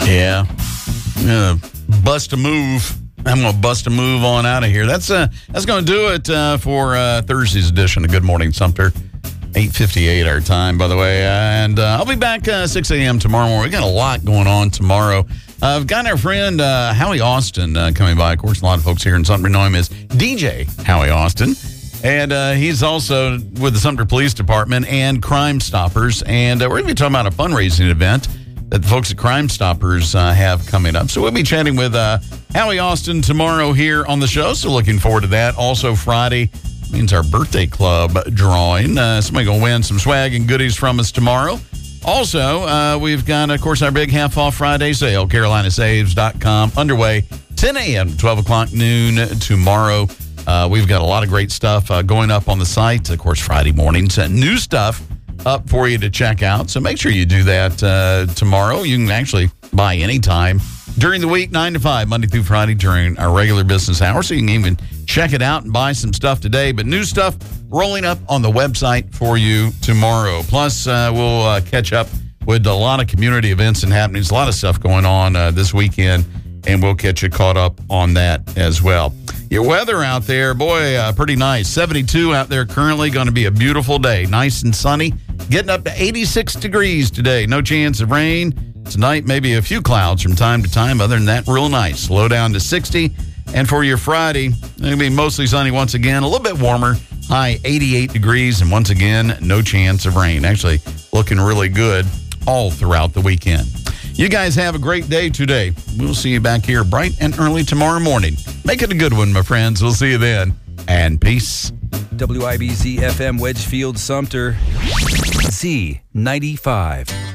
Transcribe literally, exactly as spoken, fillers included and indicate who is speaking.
Speaker 1: Yeah. Uh, bust a move. I'm going to bust a move on out of here. That's uh, that's going to do it uh, for uh, Thursday's edition of Good Morning Sumter. eight fifty-eight our time, by the way. And uh, I'll be back uh, six a.m. tomorrow morning. We got a lot going on tomorrow. Uh, I've got our friend uh, Howie Austin uh, coming by. Of course, a lot of folks here in Sumter know him as D J Howie Austin. And uh, he's also with the Sumter Police Department and Crime Stoppers. And uh, we're going to be talking about a fundraising event that the folks at Crime Stoppers uh, have coming up. So we'll be chatting with uh, Howie Austin tomorrow here on the show. So looking forward to that. Also Friday means our birthday club drawing. Uh, somebody going to win some swag and goodies from us tomorrow. Also, uh, we've got, of course, our big half-off Friday sale, carolina saves dot com, underway ten a.m. twelve o'clock noon tomorrow. Uh, we've got a lot of great stuff uh, going up on the site. Of course, Friday mornings, uh, new stuff up for you to check out. So make sure you do that uh, tomorrow. You can actually buy anytime during the week, nine to five, Monday through Friday during our regular business hours. So you can even check it out and buy some stuff today. But new stuff rolling up on the website for you tomorrow. Plus, uh, we'll uh, catch up with a lot of community events and happenings, a lot of stuff going on uh, this weekend, and we'll get you caught up on that as well. Your weather out there, boy, uh, pretty nice. seventy-two out there currently, going to be a beautiful day. Nice and sunny. Getting up to eighty-six degrees today. No chance of rain. Tonight, maybe a few clouds from time to time. Other than that, real nice. Low down to sixty. And for your Friday, it's going to be mostly sunny once again. A little bit warmer. High eighty-eight degrees. And once again, no chance of rain. Actually, looking really good all throughout the weekend. You guys have a great day today. We'll see you back here bright and early tomorrow morning. Make it a good one, my friends. We'll see you then. And peace.
Speaker 2: W I B Z F M Wedgefield Sumter Z ninety-five.